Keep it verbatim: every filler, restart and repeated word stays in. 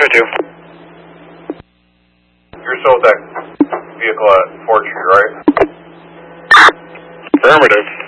Affirmative. You're still with that vehicle at Fort Street, right? Affirmative.